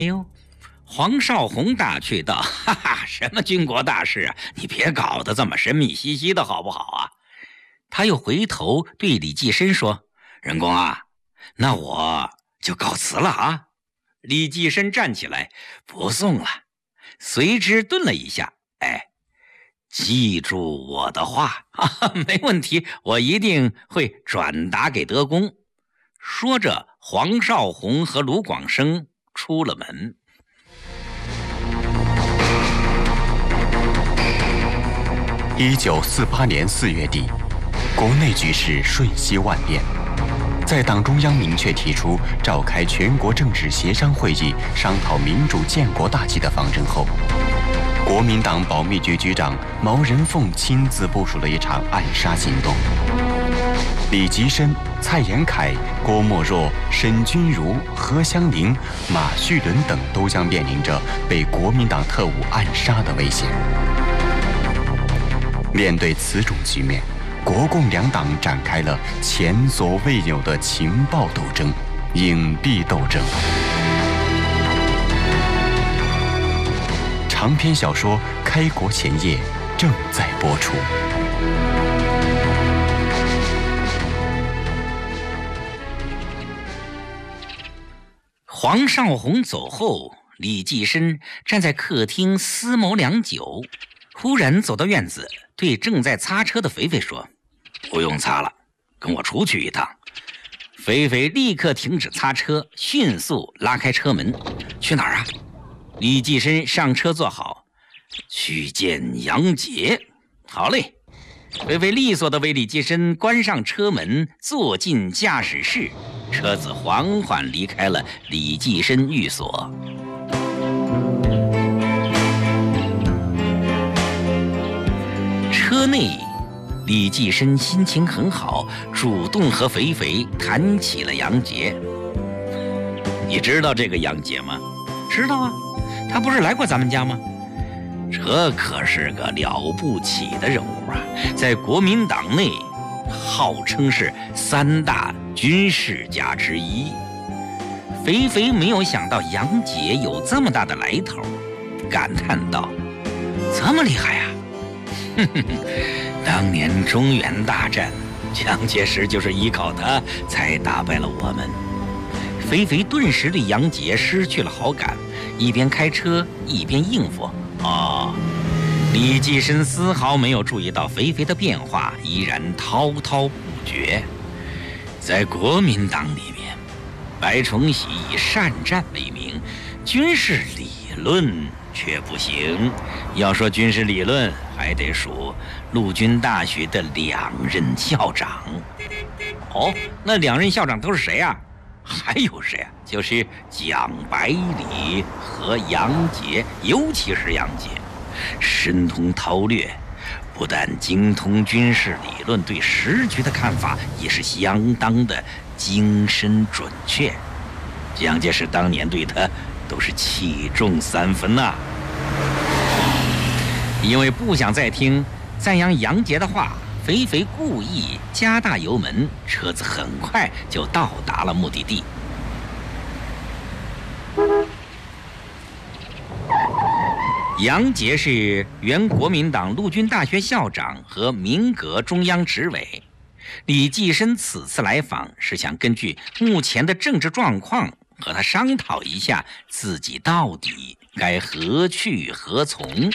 哎呦，黄绍竑打趣道：“哈哈，什么军国大事啊？你别搞得这么神秘兮兮的好不好啊？”他又回头对李济深说：“仁公啊，那我就告辞了啊。”李济深站起来：“不送了。”随之顿了一下：“哎，记住我的话啊，没问题，我一定会转达给德公。”说着，黄绍竑和卢广生出了门。 1948年4月底，国内局势瞬息万变。在党中央明确提出召开全国政治协商会议，商讨民主建国大计的方针后，国民党保密局局长毛人凤亲自部署了一场暗杀行动。李济深、蔡延闿、郭沫若、沈钧儒、何香凝、马叙伦等都将面临着被国民党特务暗杀的危险。面对此种局面，国共两党展开了前所未有的情报斗争、影蔽斗争。长篇小说《开国前夜》正在播出。 黄绍竑走后，李济深站在客厅思谋良久，忽然走到院子，对正在擦车的肥肥说：“不用擦了，跟我出去一趟。”肥肥立刻停止擦车，迅速拉开车门。“去哪儿啊？”李济深上车坐好：“去见杨杰。”“好嘞。”肥肥利索地为李济深关上车门，坐进驾驶室，车子缓缓离开了李济深寓所。车内，李济深心情很好，主动和肥肥谈起了杨杰。“你知道这个杨杰吗？”“知道啊，他不是来过咱们家吗？”“这可是个了不起的人物啊，在国民党内号称是3大军事家之一。”肥肥没有想到杨杰有这么大的来头，感叹道：“这么厉害啊！当年中原大战，蒋介石就是依靠他才打败了我们。”肥肥顿时对杨杰失去了好感，一边开车一边应付：“哦。”李济深丝毫没有注意到肥肥的变化，依然滔滔不绝。在国民党里面，白崇禧以善战为名，军事理论却不行。要说军事理论，还得数陆军大学的2任校长。哦，那2任校长都是谁啊？还有谁啊？就是蒋百里和杨杰，尤其是杨杰，深通韬略，不但精通军事理论，对时局的看法也是相当的精深准确。蒋介石当年对他都是器重3分呐。因为不想再听赞扬杨杰的话，肥肥故意加大油门，车子很快就到达了目的地。杨杰是原国民党陆军大学校长和民革中央执委。李济深此次来访是想根据目前的政治状况和他商讨一下自己到底该何去何从。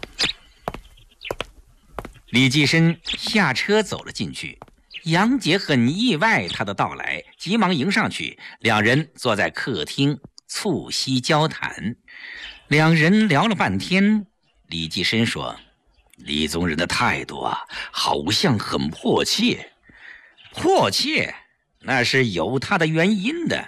李济深下车走了进去，杨杰很意外他的到来，急忙迎上去，两人坐在客厅促膝交谈。两人聊了半天，李济深说：“李宗仁的态度啊，好像很迫切。迫切，那是有他的原因的。”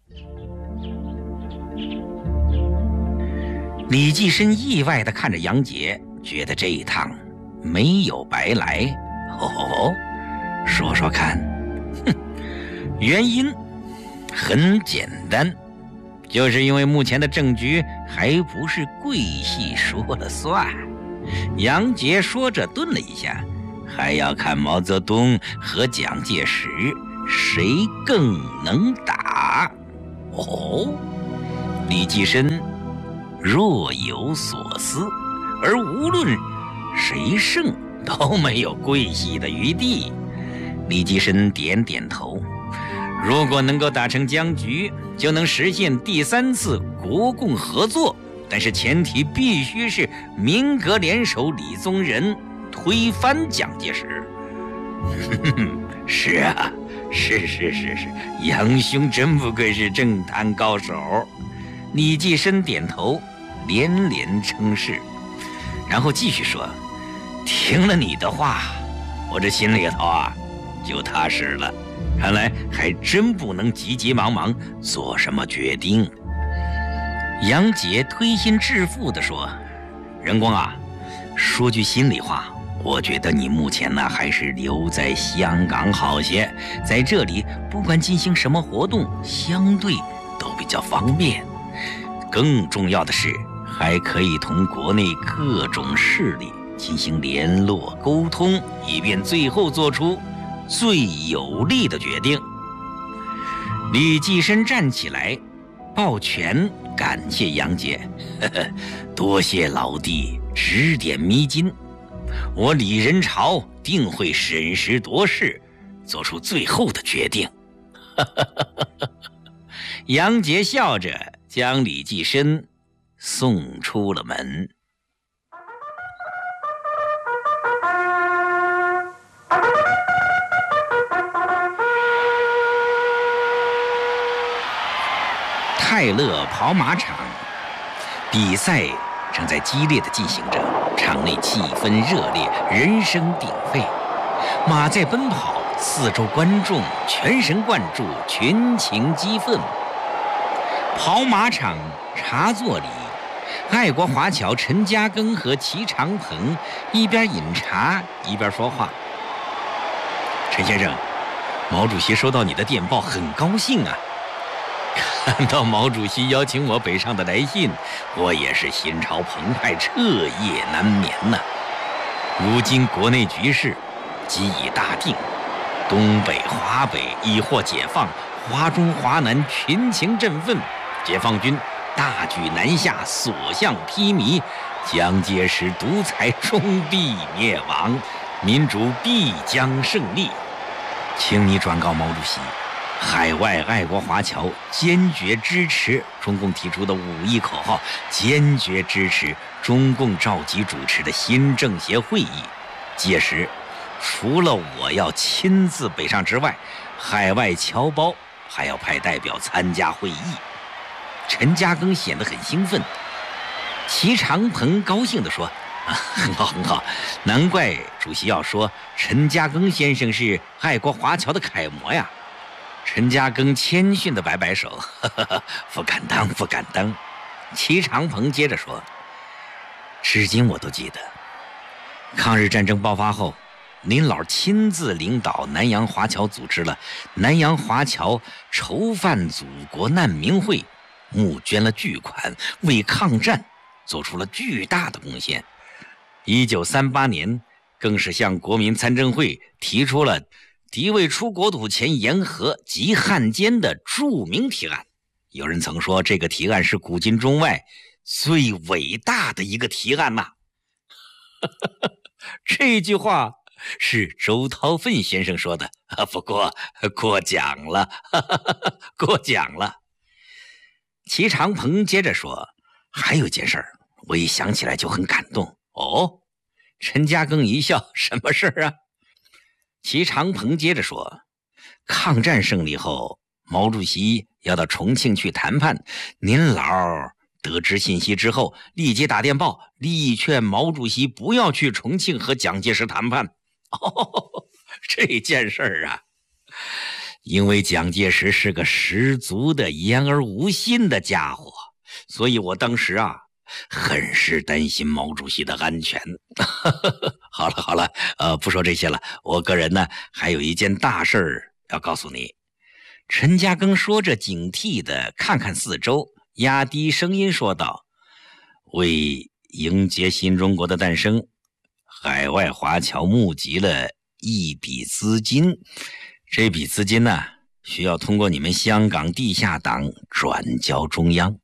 李济深意外地看着杨杰，觉得这一趟没有白来。哦，说说看。哼，原因很简单，就是因为目前的政局还不是贵系说了算。杨杰说着顿了一下，还要看毛泽东和蒋介石谁更能打。哦， 李济深若有所思，而无论谁胜都没有归西的余地。李济深点点头，如果能够达成僵局，就能实现第3次国共合作，但是前提必须是民革联手李宗仁推翻蒋介石。是啊，是，杨兄真不愧是政坛高手。李济深点头，连连称是，然后继续说：听了你的话，我这心里头啊就踏实了，看来还真不能急急忙忙做什么决定。杨杰推心置腹地说：仁公啊，说句心里话，我觉得你目前呢还是留在香港好些，在这里不管进行什么活动，相对都比较方便。更重要的是，还可以同国内各种势力进行联络沟通，以便最后做出最有利的决定。李济深站起来抱拳感谢杨杰，多谢老弟指点迷津，我李仁潮定会审时度势，做出最后的决定。杨杰笑着将李济深送出了门。泰勒跑马场比赛正在激烈的进行着，场内气氛热烈，人声鼎沸，马在奔跑，四周观众全神贯注，群情激愤。跑马场茶座里，爱国华侨陈嘉庚和齐长鹏一边饮茶一边说话。陈先生，毛主席收到你的电报，很高兴啊。看到毛主席邀请我北上的来信，我也是心潮澎湃，彻夜难眠呐。如今国内局势既已大定，东北、华北已获解放，华中、华南群情振奋，解放军大举南下，所向披靡，蒋介石独裁终必灭亡，民主必将胜利。请你转告毛主席，海外爱国华侨坚决支持中共提出的5亿口号，坚决支持中共召集主持的新政协会议。届时，除了我要亲自北上之外，海外侨胞还要派代表参加会议。陈嘉庚显得很兴奋，齐长鹏高兴地说：很好很好，难怪主席要说陈嘉庚先生是爱国华侨的楷模呀。陈嘉庚谦逊地摆摆手，不敢当不敢当。齐长鹏接着说：至今我都记得，抗日战争爆发后，您老亲自领导南洋华侨组织了南洋华侨囚犯祖国难民会，募捐了巨款，为抗战做出了巨大的贡献。1938年更是向国民参政会提出了敌卫出国土前沿河及汉奸的著名提案。有人曾说，这个提案是古今中外最伟大的一个提案呐。这句话是周韬奋先生说的，不过过奖了，过奖了。齐长鹏接着说：还有一件事儿，我一想起来就很感动。哦，陈嘉庚一笑：什么事儿啊？齐长鹏接着说：抗战胜利后，毛主席要到重庆去谈判，您老得知信息之后，立即打电报力劝毛主席不要去重庆和蒋介石谈判。哦，这件事儿啊，因为蒋介石是个十足的言而无信的家伙，所以我当时啊很是担心毛主席的安全。好了，不说这些了，我个人呢还有一件大事儿要告诉你。陈嘉庚说着，警惕地看看四周，压低声音说道：为迎接新中国的诞生，海外华侨募集了一笔资金，这笔资金呢需要通过你们香港地下党转交中央。